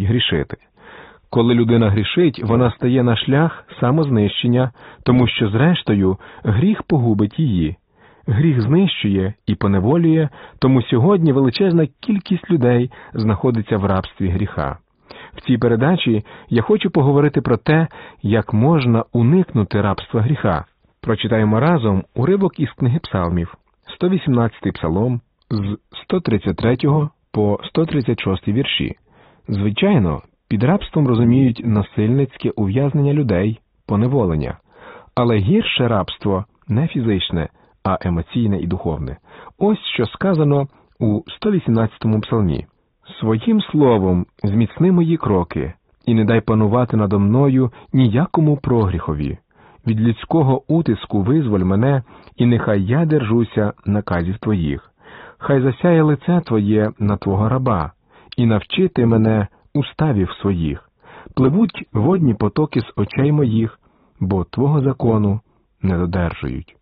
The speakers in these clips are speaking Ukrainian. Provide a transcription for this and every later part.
починають грішити. Коли людина грішить, вона стає на шлях самознищення, тому що, зрештою, гріх погубить її. Гріх знищує і поневолює, тому сьогодні величезна кількість людей знаходиться в рабстві гріха. В цій передачі я хочу поговорити про те, як можна уникнути рабства гріха. Прочитаємо разом уривок із книги Псалмів, 118-й псалом, з 133 по 136 вірші. Звичайно, під рабством розуміють насильницьке ув'язнення людей, поневолення. Але гірше рабство не фізичне, а емоційне і духовне. Ось що сказано у 118-му псалмі. «Своїм словом зміцни мої кроки, і не дай панувати надо мною ніякому прогріхові. Від людського утиску визволь мене, і нехай я держуся наказів твоїх. Хай засяє лице твоє на твого раба, і навчи ти мене уставів своїх. Пливуть водні потоки з очей моїх, бо твого закону не додержують».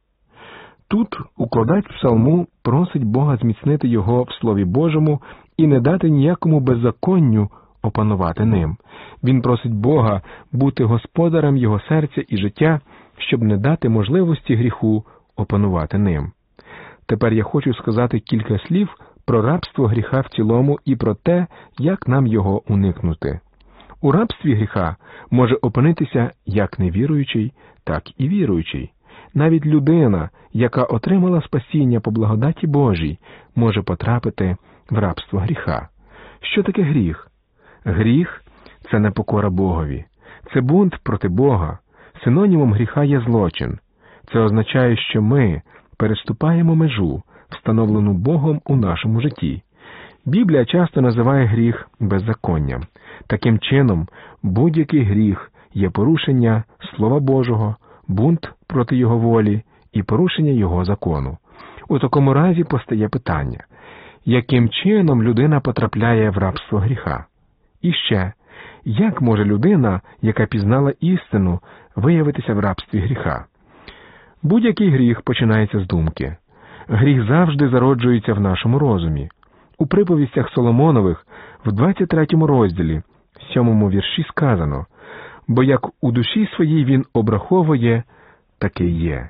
Тут укладач псалму просить Бога зміцнити його в Слові Божому і не дати ніякому беззаконню опанувати ним. Він просить Бога бути господарем його серця і життя, щоб не дати можливості гріху опанувати ним. Тепер я хочу сказати кілька слів про рабство гріха в цілому і про те, як нам його уникнути. У рабстві гріха може опинитися як невіруючий, так і віруючий. Навіть людина, яка отримала спасіння по благодаті Божій, може потрапити в рабство гріха. Що таке гріх? Гріх – це непокора Богові. Це бунт проти Бога. Синонімом гріха є злочин. Це означає, що ми переступаємо межу, встановлену Богом у нашому житті. Біблія часто називає гріх беззаконням. Таким чином, будь-який гріх є порушення Слова Божого, бунт проти Його волі і порушення Його закону. У такому разі постає питання, яким чином людина потрапляє в рабство гріха? І ще, як може людина, яка пізнала істину, виявитися в рабстві гріха? Будь-який гріх починається з думки. Гріх завжди зароджується в нашому розумі. У приповістях Соломонових в 23 розділі, 7 вірші сказано: «Бо як у душі своїй він обраховує, таке є».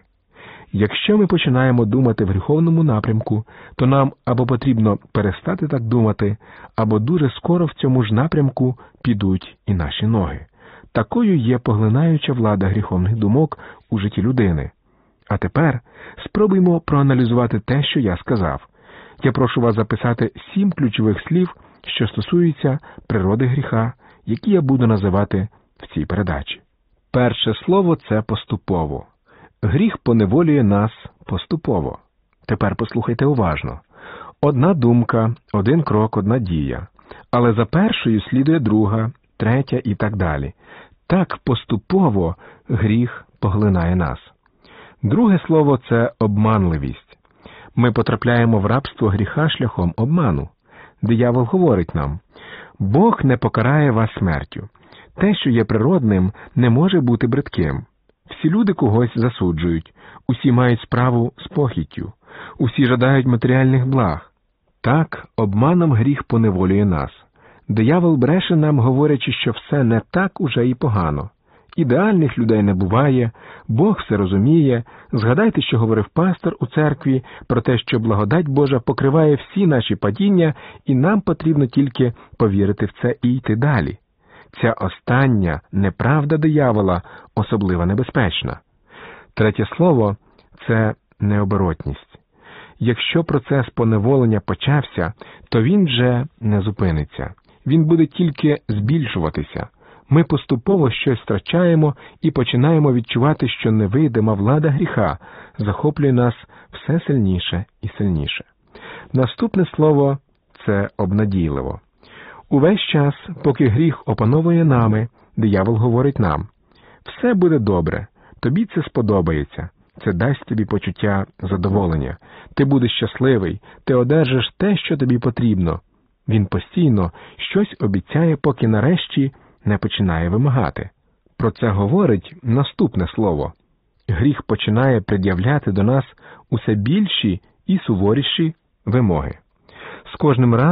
Якщо ми починаємо думати в гріховному напрямку, то нам або потрібно перестати так думати, або дуже скоро в цьому ж напрямку підуть і наші ноги. Такою є поглинаюча влада гріховних думок у житті людини. А тепер спробуймо проаналізувати те, що я сказав. Я прошу вас записати 7 ключових слів, що стосуються природи гріха, які я буду називати в цій передачі. Перше слово – це поступово. Гріх поневолює нас поступово. Тепер послухайте уважно. Одна думка, один крок, одна дія. Але за першою слідує друга, третя і так далі. Так поступово гріх поглинає нас. Друге слово – це обманливість. Ми потрапляємо в рабство гріха шляхом обману. Диявол говорить нам: «Бог не покарає вас смертю. Те, що є природним, не може бути бридким. Всі люди когось засуджують, усі мають справу з похіттю, усі жадають матеріальних благ». Так, обманом гріх поневолює нас. Диявол бреше нам, говорячи, що все не так уже і погано. Ідеальних людей не буває, Бог все розуміє. Згадайте, що говорив пастор у церкві про те, що благодать Божа покриває всі наші падіння, і нам потрібно тільки повірити в це і йти далі. Ця остання неправда диявола особливо небезпечна. Третє слово – це необоротність. Якщо процес поневолення почався, то він вже не зупиниться. Він буде тільки збільшуватися. Ми поступово щось втрачаємо і починаємо відчувати, що невидима влада гріха захоплює нас все сильніше і сильніше. Наступне слово – це обнадійливо. Увесь час, поки гріх опановує нами, диявол говорить нам: «Все буде добре, тобі це сподобається, це дасть тобі почуття задоволення, ти будеш щасливий, ти одержиш те, що тобі потрібно». Він постійно щось обіцяє, поки нарешті не починає вимагати. Про це говорить наступне слово. Гріх починає пред'являти до нас усе більші і суворіші вимоги. З кожним разом,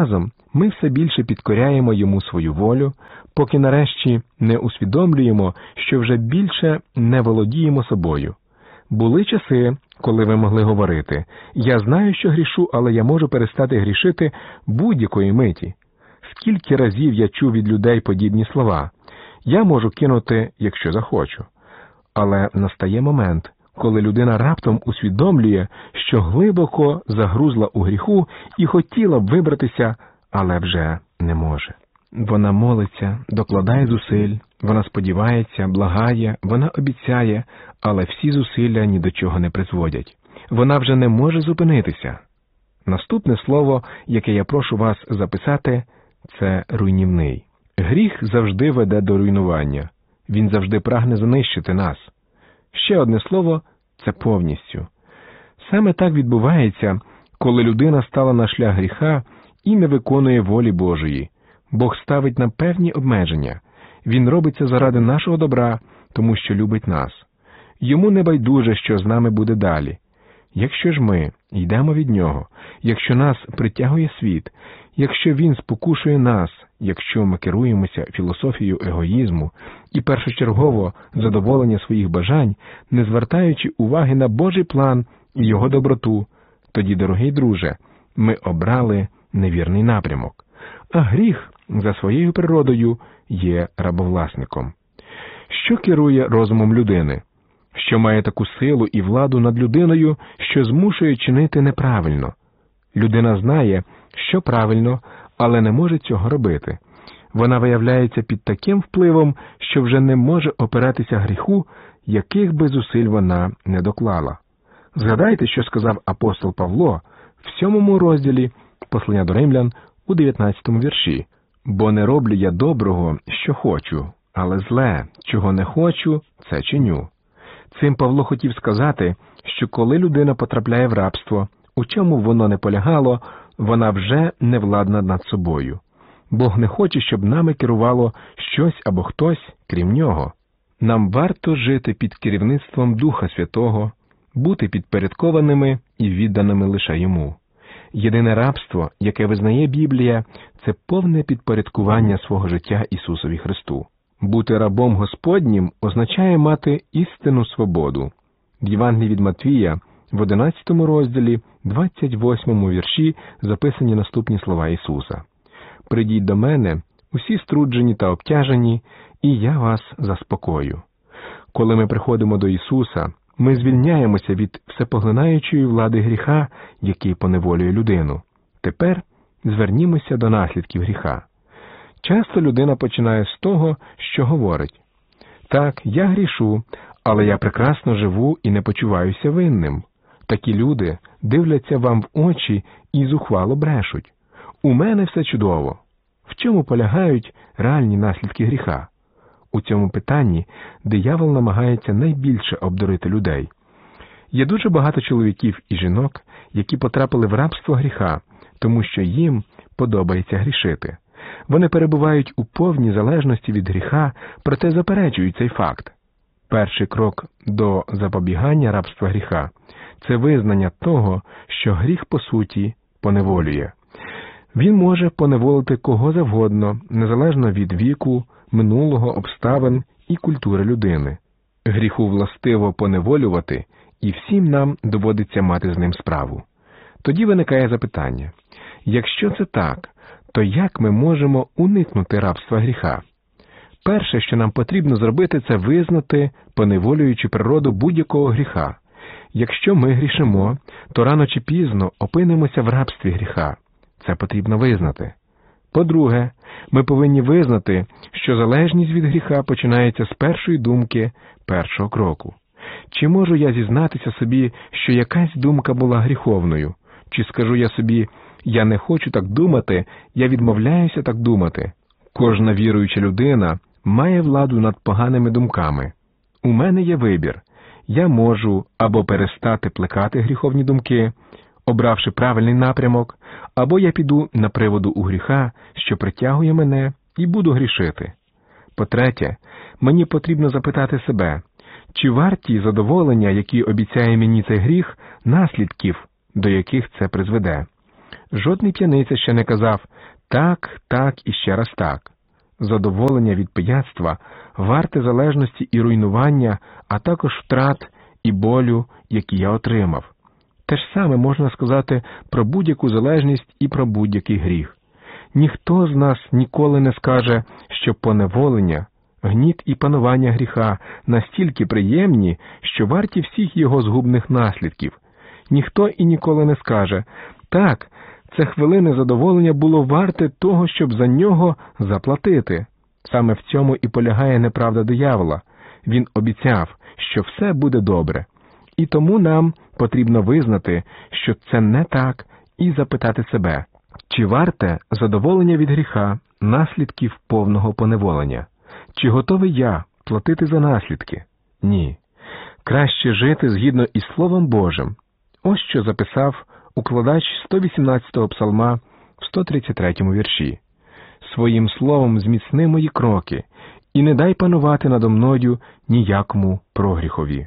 ми все більше підкоряємо йому свою волю, поки нарешті не усвідомлюємо, що вже більше не володіємо собою. Були часи, коли ви могли говорити: «Я знаю, що грішу, але я можу перестати грішити будь-якої миті». Скільки разів я чув від людей подібні слова: «Я можу кинути, якщо захочу». Але настає момент, коли людина раптом усвідомлює, що глибоко загрузла у гріху і хотіла б вибратися, але вже не може. Вона молиться, докладає зусиль, вона сподівається, благає, вона обіцяє, але всі зусилля ні до чого не призводять. Вона вже не може зупинитися. Наступне слово, яке я прошу вас записати, це руйнівний. Гріх завжди веде до руйнування. Він завжди прагне знищити нас. Ще одне слово – це повністю. Саме так відбувається, коли людина стала на шлях гріха і не виконує волі Божої. Бог ставить нам певні обмеження. Він робить це заради нашого добра, тому що любить нас. Йому не байдуже, що з нами буде далі. Якщо ж ми йдемо від Нього, якщо нас притягує світ, якщо Він спокушує нас, якщо ми керуємося філософією егоїзму і першочергово задоволення своїх бажань, не звертаючи уваги на Божий план і Його доброту, тоді, дорогий друже, ми обрали невірний напрямок. А гріх за своєю природою є рабовласником. Що керує розумом людини? Що має таку силу і владу над людиною, що змушує чинити неправильно? Людина знає, що правильно, але не може цього робити. Вона виявляється під таким впливом, що вже не може опиратися гріху, яких би зусиль вона не доклала. Згадайте, що сказав апостол Павло в 7 розділі послання до Римлян у 19 вірші. «Бо не роблю я доброго, що хочу, але зле, чого не хочу, це чиню». Цим Павло хотів сказати, що коли людина потрапляє в рабство, у чому воно не полягало, вона вже не владна над собою. Бог не хоче, щоб нами керувало щось або хтось, крім Нього. Нам варто жити під керівництвом Духа Святого, бути підпорядкованими і відданими лише Йому. Єдине рабство, яке визнає Біблія, це повне підпорядкування свого життя Ісусові Христу. Бути рабом Господнім означає мати істинну свободу. В Євангелії від Матвія, в 11 розділі, 28 вірші записані наступні слова Ісуса. «Придіть до мене, усі струджені та обтяжені, і я вас заспокою». Коли ми приходимо до Ісуса, ми звільняємося від всепоглинаючої влади гріха, який поневолює людину. Тепер звернімося до наслідків гріха. Часто людина починає з того, що говорить: «Так, я грішу, але я прекрасно живу і не почуваюся винним». Такі люди дивляться вам в очі і зухвало брешуть. «У мене все чудово». В чому полягають реальні наслідки гріха? У цьому питанні диявол намагається найбільше обдурити людей. Є дуже багато чоловіків і жінок, які потрапили в рабство гріха, тому що їм подобається грішити. Вони перебувають у повній залежності від гріха, проте заперечують цей факт. Перший крок до запобігання рабства гріха – це визнання того, що гріх по суті поневолює. Він може поневолити кого завгодно, незалежно від віку, минулого, обставин і культури людини. Гріху властиво поневолювати, і всім нам доводиться мати з ним справу. Тоді виникає запитання: якщо це так, то як ми можемо уникнути рабства гріха? Перше, що нам потрібно зробити, це визнати поневолюючу природу будь-якого гріха. Якщо ми грішимо, то рано чи пізно опинимося в рабстві гріха. Це потрібно визнати. По-друге, ми повинні визнати, що залежність від гріха починається з першої думки, першого кроку. Чи можу я зізнатися собі, що якась думка була гріховною? Чи скажу я собі: «Я не хочу так думати, я відмовляюся так думати»? Кожна віруюча людина має владу над поганими думками. У мене є вибір. Я можу або перестати плекати гріховні думки, обравши правильний напрямок, або я піду на приводу у гріха, що притягує мене, і буду грішити. По-третє, мені потрібно запитати себе, чи варті задоволення, які обіцяє мені цей гріх, наслідків, до яких це призведе. Жодний п'яниця ще не казав: Так і ще раз так. Задоволення від пияцтва варте залежності і руйнування, а також втрат і болю, які я отримав. Те ж саме можна сказати про будь-яку залежність і про будь-який гріх. Ніхто з нас ніколи не скаже, що поневолення, гніт і панування гріха настільки приємні, що варті всіх його згубних наслідків. Ніхто і ніколи не скаже: так, це хвилине задоволення було варте того, щоб за нього заплатити. Саме в цьому і полягає неправда диявола. Він обіцяв, що все буде добре. І тому нам потрібно визнати, що це не так, і запитати себе, чи варте задоволення від гріха наслідків повного поневолення? Чи готовий я платити за наслідки? Ні. Краще жити згідно із Словом Божим. Ось що записав укладач 118-го псалма в 133-му вірші. «Своїм словом зміцни мої кроки, і не дай панувати надо мною ніякому прогріхові».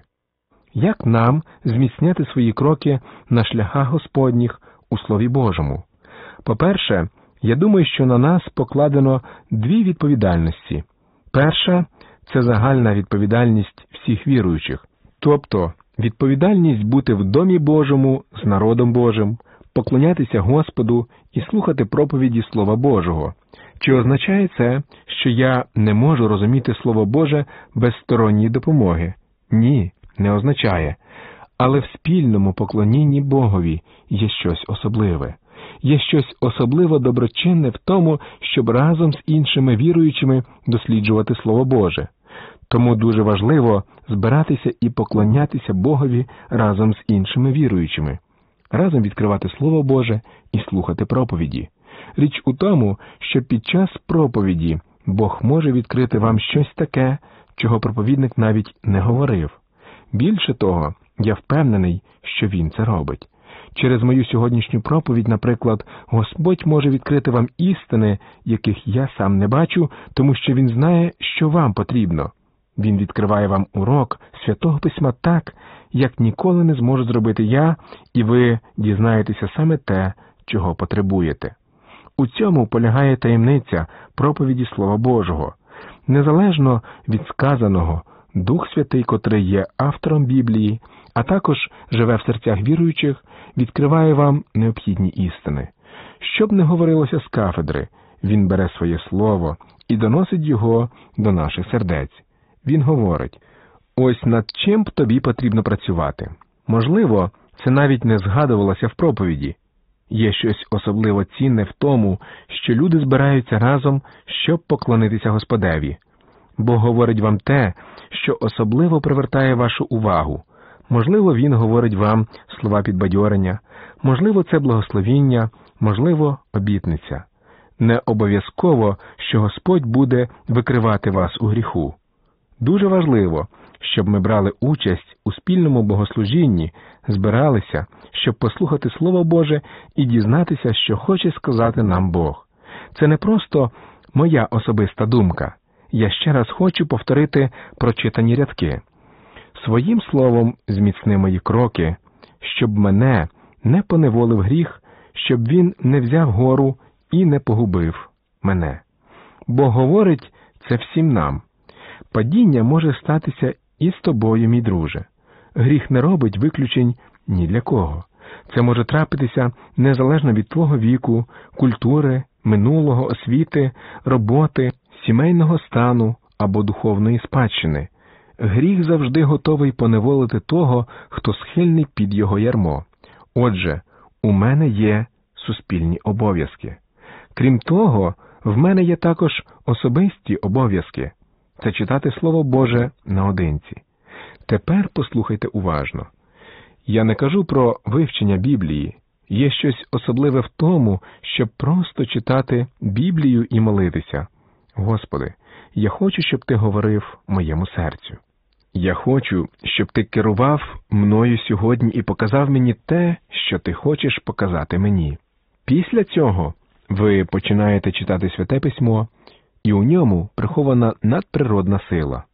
Як нам зміцняти свої кроки на шляхах Господніх у Слові Божому? По-перше, я думаю, що на нас покладено дві відповідальності. Перша – це загальна відповідальність всіх віруючих, тобто відповідальність бути в Домі Божому з народом Божим, поклонятися Господу і слухати проповіді Слова Божого. Чи означає це, що я не можу розуміти Слово Боже без сторонньої допомоги? Ні, не означає. Але в спільному поклонінні Богові є щось особливе. Є щось особливо доброчинне в тому, щоб разом з іншими віруючими досліджувати Слово Боже. Тому дуже важливо збиратися і поклонятися Богові разом з іншими віруючими, разом відкривати Слово Боже і слухати проповіді. Річ у тому, що під час проповіді Бог може відкрити вам щось таке, чого проповідник навіть не говорив. Більше того, я впевнений, що Він це робить. Через мою сьогоднішню проповідь, наприклад, Господь може відкрити вам істини, яких я сам не бачу, тому що Він знає, що вам потрібно. Він відкриває вам урок Святого Письма так, як ніколи не зможу зробити я, і ви дізнаєтеся саме те, чого потребуєте. У цьому полягає таємниця проповіді Слова Божого. Незалежно від сказаного, Дух Святий, котрий є автором Біблії, а також живе в серцях віруючих, відкриває вам необхідні істини. Що б не говорилося з кафедри, Він бере своє слово і доносить його до наших сердець. Він говорить: ось над чим б тобі потрібно працювати. Можливо, це навіть не згадувалося в проповіді. Є щось особливо цінне в тому, що люди збираються разом, щоб поклонитися Господеві. Бог говорить вам те, що особливо привертає вашу увагу. Можливо, Він говорить вам слова підбадьорення, можливо, це благословіння, можливо, обітниця. Не обов'язково, що Господь буде викривати вас у гріху. Дуже важливо, щоб ми брали участь у спільному богослужінні, збиралися, щоб послухати Слово Боже і дізнатися, що хоче сказати нам Бог. Це не просто моя особиста думка. Я ще раз хочу повторити прочитані рядки. «Своїм словом зміцни мої кроки, щоб мене не поневолив гріх, щоб він не взяв гору і не погубив мене». Бог говорить це всім нам. Падіння може статися і з тобою, мій друже. Гріх не робить виключень ні для кого. Це може трапитися незалежно від твого віку, культури, минулого, освіти, роботи, сімейного стану або духовної спадщини. Гріх завжди готовий поневолити того, хто схильний під його ярмо. Отже, у мене є суспільні обов'язки. Крім того, в мене є також особисті обов'язки. Це читати Слово Боже наодинці. Тепер послухайте уважно. Я не кажу про вивчення Біблії. Є щось особливе в тому, щоб просто читати Біблію і молитися. Господи, я хочу, щоб Ти говорив моєму серцю. Я хочу, щоб Ти керував мною сьогодні і показав мені те, що Ти хочеш показати мені. Після цього ви починаєте читати Святе Письмо, і у ньому прихована надприродна сила.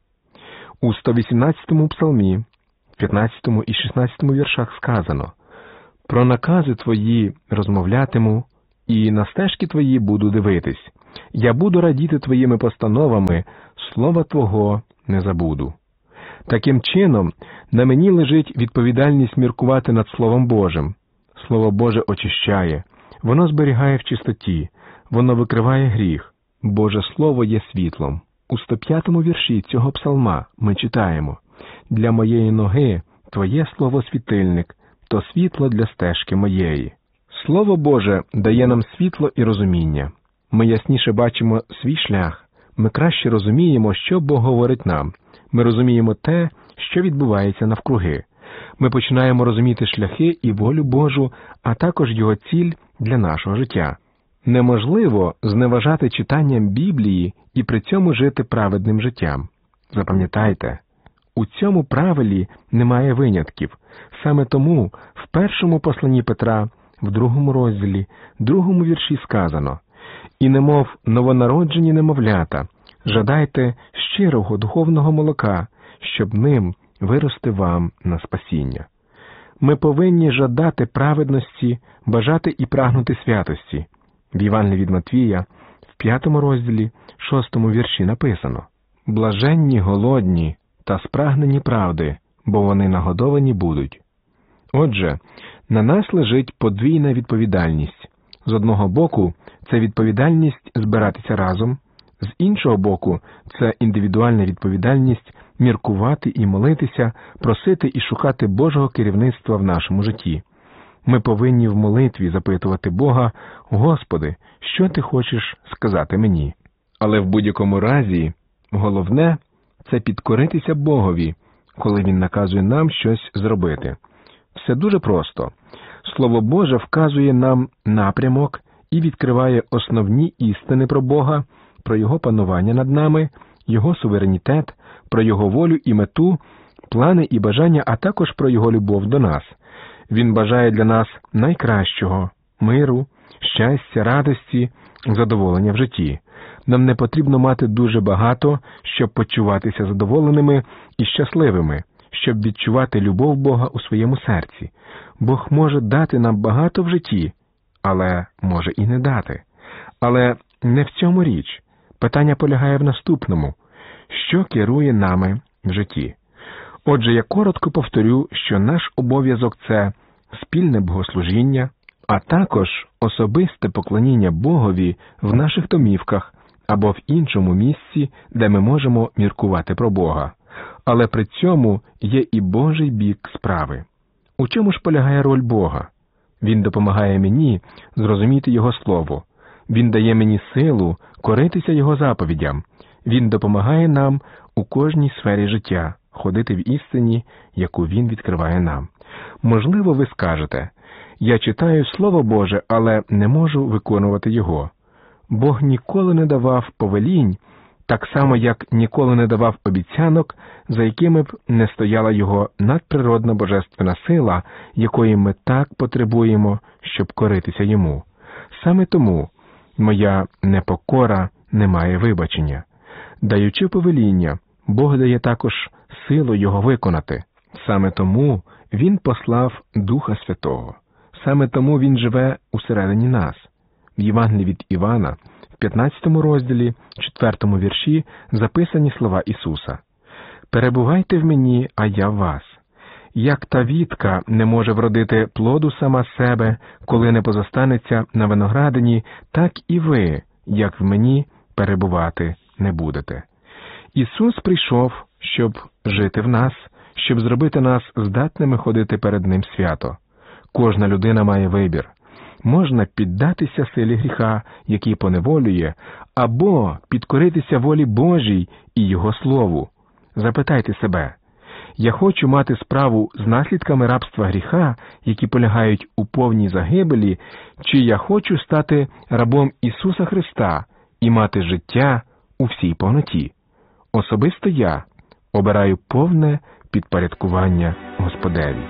У 118-му псалмі, 15-му і 16-му віршах сказано: «Про накази Твої розмовлятиму і на стежки твої буду дивитись. Я буду радіти твоїми постановами, слова твого не забуду. Таким чином, на мені лежить відповідальність міркувати над Словом Божим. Слово Боже очищає, воно зберігає в чистоті, воно викриває гріх. Боже Слово є світлом. У 105-му вірші цього псалма ми читаємо: «Для моєї ноги Твоє Слово світильник, то світло для стежки моєї». Слово Боже дає нам світло і розуміння. Ми ясніше бачимо свій шлях, ми краще розуміємо, що Бог говорить нам. Ми розуміємо те, що відбувається навкруги. Ми починаємо розуміти шляхи і волю Божу, а також Його ціль для нашого життя. Неможливо зневажати читанням Біблії і при цьому жити праведним життям. Запам'ятайте, у цьому правилі немає винятків. Саме тому в першому посланні Петра, в 2 розділі, 2 вірші сказано: «І немов новонароджені немовлята, жадайте щирого духовного молока, щоб ним вирости вам на спасіння». Ми повинні жадати праведності, бажати і прагнути святості. В Євангелії від Матвія, в 5 розділі, 6 вірші написано: «Блаженні голодні та спрагнені правди, бо вони нагодовані будуть». Отже, на нас лежить подвійна відповідальність. З одного боку, це відповідальність збиратися разом, з іншого боку, це індивідуальна відповідальність міркувати і молитися, просити і шукати Божого керівництва в нашому житті. Ми повинні в молитві запитувати Бога: «Господи, що Ти хочеш сказати мені?» Але в будь-якому разі, головне – це підкоритися Богові, коли Він наказує нам щось зробити. Все дуже просто. Слово Боже вказує нам напрямок і відкриває основні істини про Бога, про Його панування над нами, Його суверенітет, про Його волю і мету, плани і бажання, а також про Його любов до нас. Він бажає для нас найкращого – миру, щастя, радості, задоволення в житті. Нам не потрібно мати дуже багато, щоб почуватися задоволеними і щасливими, щоб відчувати любов Бога у своєму серці. Бог може дати нам багато в житті, але може і не дати. Але не в цьому річ. Питання полягає в наступному. Що керує нами в житті? Отже, я коротко повторю, що наш обов'язок – це спільне богослужіння, а також особисте поклоніння Богові в наших домівках або в іншому місці, де ми можемо міркувати про Бога. Але при цьому є і Божий бік справи. У чому ж полягає роль Бога? Він допомагає мені зрозуміти Його Слово. Він дає мені силу коритися Його заповідям. Він допомагає нам у кожній сфері життя ходити в істині, яку Він відкриває нам. Можливо, ви скажете: «Я читаю Слово Боже, але не можу виконувати його». Бог ніколи не давав повелінь, так само, як ніколи не давав обіцянок, за якими б не стояла Його надприродна божественна сила, якої ми так потребуємо, щоб коритися Йому. Саме тому моя непокора не має вибачення. Даючи повеління, Бог дає також силу його виконати. Саме тому Він послав Духа Святого. Саме тому Він живе усередині нас. В Євангелії від Івана, в 15 розділі, 4 вірші записані слова Ісуса: «Перебувайте в мені, а я в вас. Як та вітка не може вродити плоду сама себе, коли не позостанеться на виноградині, так і ви, як в мені, перебувати не будете». Ісус прийшов, щоб жити в нас, щоб зробити нас здатними ходити перед Ним свято. Кожна людина має вибір. Можна піддатися силі гріха, який поневолює, або підкоритися волі Божій і Його Слову. Запитайте себе: я хочу мати справу з наслідками рабства гріха, які полягають у повній загибелі, чи я хочу стати рабом Ісуса Христа і мати життя у всій повноті? Особисто я обираю повне підпорядкування Господеві.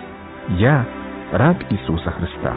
Я раб Ісуса Христа.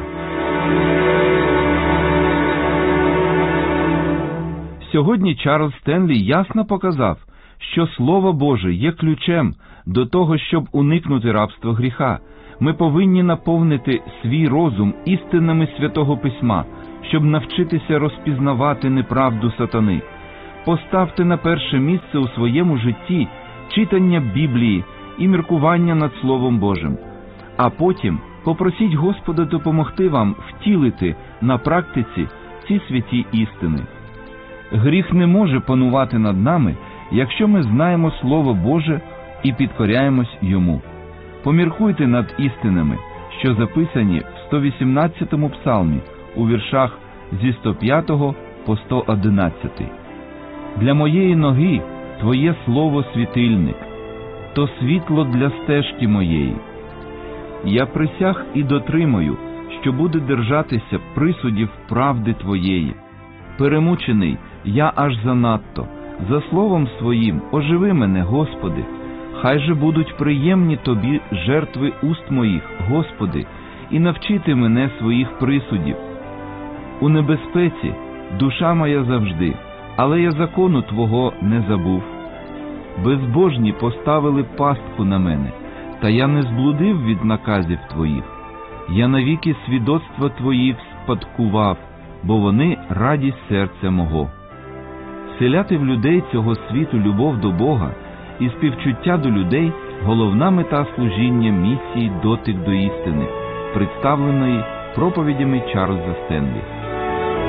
Сьогодні Чарльз Стенлі ясно показав, що Слово Боже є ключем до того, щоб уникнути рабства гріха. Ми повинні наповнити свій розум істинами Святого Письма, щоб навчитися розпізнавати неправду сатани. Поставте на перше місце у своєму житті читання Біблії і міркування над Словом Божим. А потім попросіть Господа допомогти вам втілити на практиці ці святі істини. Гріх не може панувати над нами, якщо ми знаємо Слово Боже і підкоряємось йому. Поміркуйте над істинами, що записані в 118-му псалмі, у віршах зі 105 по 111. «Для моєї ноги Твоє слово світильник, то світло для стежки моєї. Я присяг і дотримаю, що буду держатися присудів правди Твоєї. Перемучений я аж занадто, за словом Своїм оживи мене, Господи. Хай же будуть приємні Тобі жертви уст моїх, Господи, і навчити мене своїх присудів. У небезпеці душа моя завжди, але я закону Твого не забув. Безбожні поставили пастку на мене, та я не зблудив від наказів Твоїх. Я навіки свідоцтва Твої вспадкував, бо вони радість серця мого». Вселяти в людей цього світу любов до Бога і співчуття до людей – головна мета служіння місії «Дотик до істини», представленої проповідями Чарльза Стенлі.